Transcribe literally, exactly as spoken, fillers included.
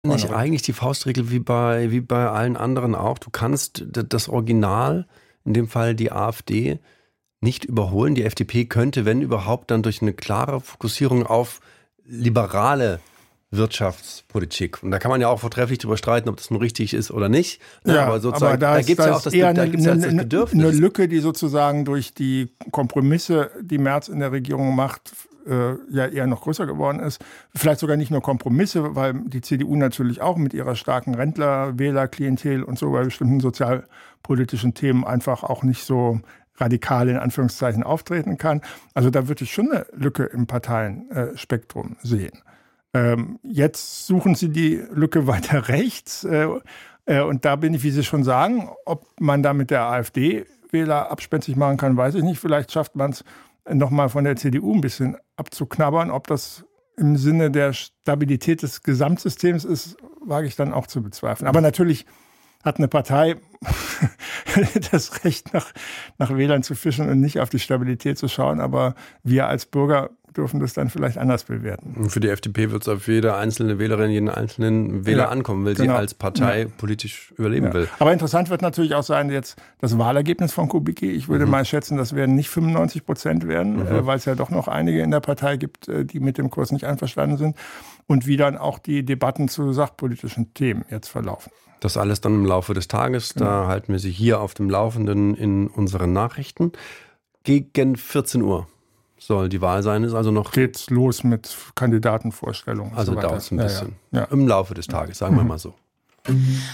Nicht eigentlich die Faustregel wie bei, wie bei allen anderen auch. Du kannst das Original, in dem Fall die AfD, nicht überholen. Die F D P könnte, wenn überhaupt, dann durch eine klare Fokussierung auf liberale Wirtschaftspolitik. Und da kann man ja auch vortrefflich darüber streiten, ob das nun richtig ist oder nicht. Ja, aber sozusagen, aber da, da gibt es ja auch das, eher da eine, gibt's ja das eine, Bedürfnis. eine Lücke, die sozusagen durch die Kompromisse, die Merz in der Regierung macht, äh, ja eher noch größer geworden ist. Vielleicht sogar nicht nur Kompromisse, weil die C D U natürlich auch mit ihrer starken Rentler-Wähler-Klientel und so bei bestimmten sozialpolitischen Themen einfach auch nicht so radikal in Anführungszeichen auftreten kann. Also da würde ich schon eine Lücke im Parteienspektrum sehen. Ähm, jetzt suchen sie die Lücke weiter rechts. Äh, äh, und da bin ich, wie Sie schon sagen, ob man da mit der AfD Wähler abspenstig machen kann, weiß ich nicht. Vielleicht schafft man es nochmal von der C D U ein bisschen abzuknabbern. Ob das im Sinne der Stabilität des Gesamtsystems ist, wage ich dann auch zu bezweifeln. Aber natürlich hat eine Partei das Recht, nach, nach Wählern zu fischen und nicht auf die Stabilität zu schauen. Aber wir als Bürger dürfen das dann vielleicht anders bewerten. Für die F D P wird es auf jede einzelne Wählerin, jeden einzelnen Wähler ja, ankommen, weil genau. sie als Partei ja. politisch überleben ja. will. Aber interessant wird natürlich auch sein, jetzt das Wahlergebnis von Kubicki. Ich würde mhm. mal schätzen, das werden nicht fünfundneunzig Prozent werden, mhm. äh, weil es ja doch noch einige in der Partei gibt, äh, die mit dem Kurs nicht einverstanden sind. Und wie dann auch die Debatten zu sachpolitischen Themen jetzt verlaufen. Das alles dann im Laufe des Tages. Genau. Da halten wir Sie hier auf dem Laufenden in unseren Nachrichten. Gegen vierzehn Uhr soll die Wahl sein. Ist also noch. Geht's los mit Kandidatenvorstellungen. Also so dauert es ein bisschen. Ja, ja. Ja. Im Laufe des Tages, sagen wir mal so.